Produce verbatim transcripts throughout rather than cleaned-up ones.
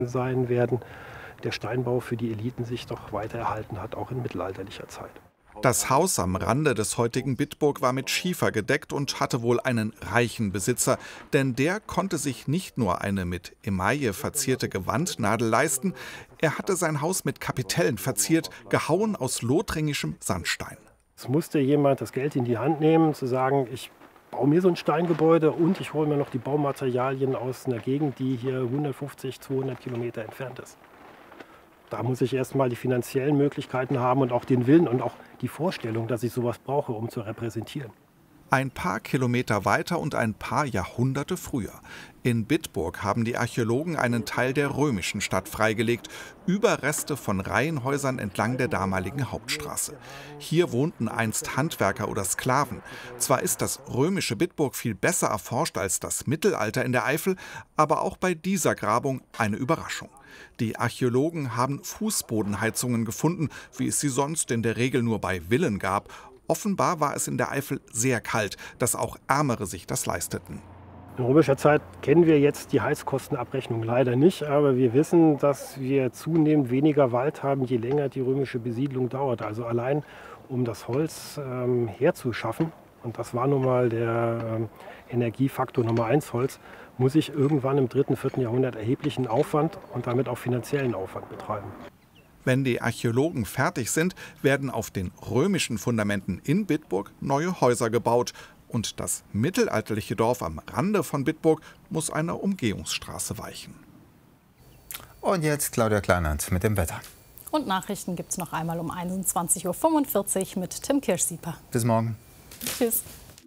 sein werden, der Steinbau für die Eliten sich doch weiter erhalten hat, auch in mittelalterlicher Zeit. Das Haus am Rande des heutigen Bitburg war mit Schiefer gedeckt und hatte wohl einen reichen Besitzer, denn der konnte sich nicht nur eine mit Emaille verzierte Gewandnadel leisten, er hatte sein Haus mit Kapitellen verziert, gehauen aus lothringischem Sandstein. Es musste jemand das Geld in die Hand nehmen, zu sagen, ich baue mir so ein Steingebäude und ich hole mir noch die Baumaterialien aus einer Gegend, die hier hundertfünfzig, zweihundert Kilometer entfernt ist. Da muss ich erst mal die finanziellen Möglichkeiten haben und auch den Willen und auch die Vorstellung, dass ich sowas brauche, um zu repräsentieren. Ein paar Kilometer weiter und ein paar Jahrhunderte früher. In Bitburg haben die Archäologen einen Teil der römischen Stadt freigelegt, Überreste von Reihenhäusern entlang der damaligen Hauptstraße. Hier wohnten einst Handwerker oder Sklaven. Zwar ist das römische Bitburg viel besser erforscht als das Mittelalter in der Eifel, aber auch bei dieser Grabung eine Überraschung. Die Archäologen haben Fußbodenheizungen gefunden, wie es sie sonst in der Regel nur bei Villen gab. Offenbar war es in der Eifel sehr kalt, dass auch Ärmere sich das leisteten. In römischer Zeit kennen wir jetzt die Heizkostenabrechnung leider nicht, aber wir wissen, dass wir zunehmend weniger Wald haben, je länger die römische Besiedlung dauert. Also allein um das Holz ähm, herzuschaffen, und das war nun mal der ähm, Energiefaktor Nummer eins Holz, muss ich irgendwann im dritten, vierten Jahrhundert erheblichen Aufwand und damit auch finanziellen Aufwand betreiben. Wenn die Archäologen fertig sind, werden auf den römischen Fundamenten in Bitburg neue Häuser gebaut. Und das mittelalterliche Dorf am Rande von Bitburg muss einer Umgehungsstraße weichen. Und jetzt Claudia Kleinert mit dem Wetter. Und Nachrichten gibt es noch einmal um einundzwanzig Uhr fünfundvierzig mit Tim Kirschsieper. Bis morgen. Tschüss.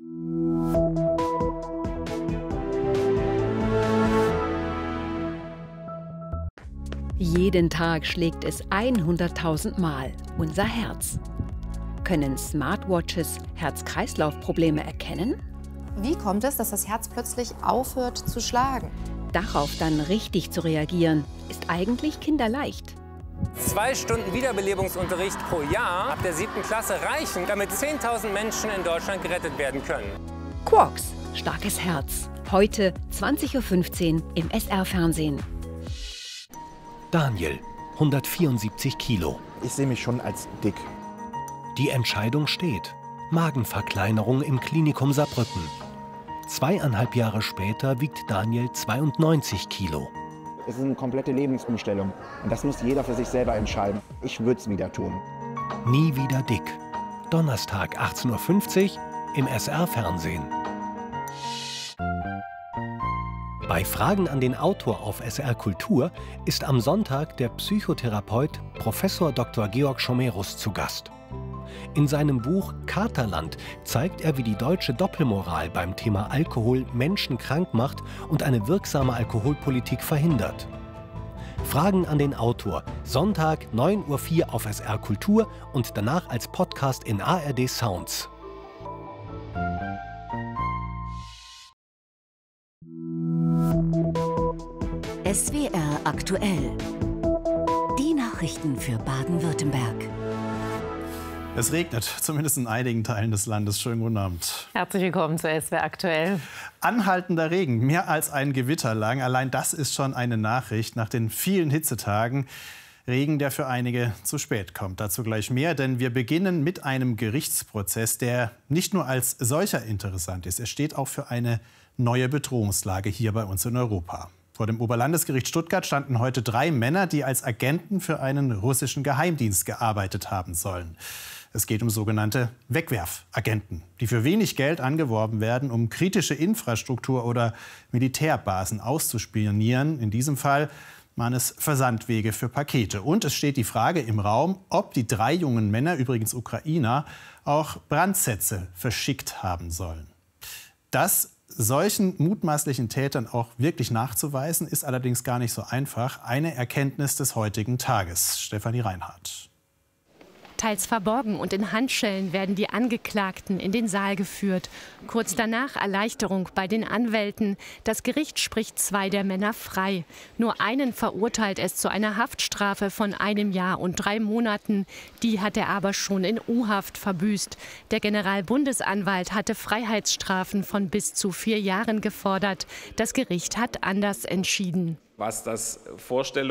Jeden Tag schlägt es hunderttausend Mal unser Herz. Können Smartwatches Herz-Kreislauf-Probleme erkennen? Wie kommt es, dass das Herz plötzlich aufhört zu schlagen? Darauf dann richtig zu reagieren, ist eigentlich kinderleicht. Zwei Stunden Wiederbelebungsunterricht pro Jahr ab der siebten Klasse reichen, damit zehntausend Menschen in Deutschland gerettet werden können. Quarks, starkes Herz. Heute zwanzig Uhr fünfzehn im S R-Fernsehen. Daniel, hundertvierundsiebzig Kilo. Ich sehe mich schon als dick. Die Entscheidung steht. Magenverkleinerung im Klinikum Saarbrücken. Zweieinhalb Jahre später wiegt Daniel zweiundneunzig Kilo. Es ist eine komplette Lebensumstellung. Und das muss jeder für sich selber entscheiden. Ich würde es wieder tun. Nie wieder dick. Donnerstag achtzehn Uhr fünfzig im S R-Fernsehen. Bei Fragen an den Autor auf S R Kultur ist am Sonntag der Psychotherapeut Professor Doktor Georg Schomerus zu Gast. In seinem Buch Katerland zeigt er, wie die deutsche Doppelmoral beim Thema Alkohol Menschen krank macht und eine wirksame Alkoholpolitik verhindert. Fragen an den Autor, Sonntag neun Uhr vier auf S R Kultur und danach als Podcast in A R D Sounds. S W R aktuell. Die Nachrichten für Baden-Württemberg. Es regnet, zumindest in einigen Teilen des Landes. Schönen guten Abend. Herzlich willkommen zu S W R aktuell. Anhaltender Regen, mehr als ein Gewitter lang. Allein das ist schon eine Nachricht nach den vielen Hitzetagen. Regen, der für einige zu spät kommt. Dazu gleich mehr, denn wir beginnen mit einem Gerichtsprozess, der nicht nur als solcher interessant ist. Er steht auch für eine neue Bedrohungslage hier bei uns in Europa. Vor dem Oberlandesgericht Stuttgart standen heute drei Männer, die als Agenten für einen russischen Geheimdienst gearbeitet haben sollen. Es geht um sogenannte Wegwerfagenten, die für wenig Geld angeworben werden, um kritische Infrastruktur oder Militärbasen auszuspionieren. In diesem Fall waren es Versandwege für Pakete. Und es steht die Frage im Raum, ob die drei jungen Männer, übrigens Ukrainer, auch Brandsätze verschickt haben sollen. Das solchen mutmaßlichen Tätern auch wirklich nachzuweisen, ist allerdings gar nicht so einfach. Eine Erkenntnis des heutigen Tages. Stefanie Reinhardt. Teils verborgen und in Handschellen werden die Angeklagten in den Saal geführt. Kurz danach Erleichterung bei den Anwälten. Das Gericht spricht zwei der Männer frei. Nur einen verurteilt es zu einer Haftstrafe von einem Jahr und drei Monaten. Die hat er aber schon in U-Haft verbüßt. Der Generalbundesanwalt hatte Freiheitsstrafen von bis zu vier Jahren gefordert. Das Gericht hat anders entschieden. Was das Vorstellung